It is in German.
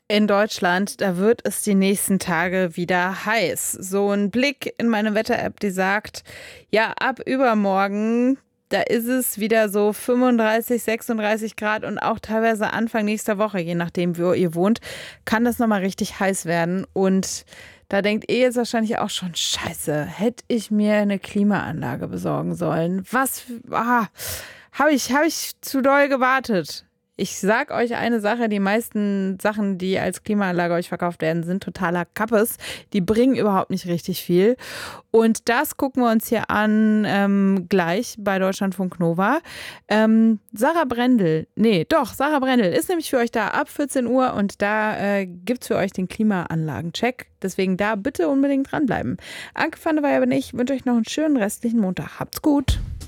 In Deutschland, da wird es die nächsten Tage wieder heiß. So ein Blick in meine Wetter-App, die sagt, ja, ab übermorgen, da ist es wieder so 35, 36 Grad und auch teilweise Anfang nächster Woche, je nachdem, wo ihr wohnt, kann das nochmal richtig heiß werden. Und da denkt ihr jetzt wahrscheinlich auch schon, scheiße, hätte ich mir eine Klimaanlage besorgen sollen. Habe ich zu doll gewartet. Ich sag euch eine Sache, die meisten Sachen, die als Klimaanlage euch verkauft werden, sind totaler Kappes. Die bringen überhaupt nicht richtig viel. Und das gucken wir uns hier an, gleich bei Deutschlandfunk Nova. Sarah Brendel ist nämlich für euch da ab 14 Uhr und da gibt's für euch den Klimaanlagencheck. Deswegen da bitte unbedingt dranbleiben. Anke van der Weyer bin ich, wünsche euch noch einen schönen restlichen Montag. Habt's gut.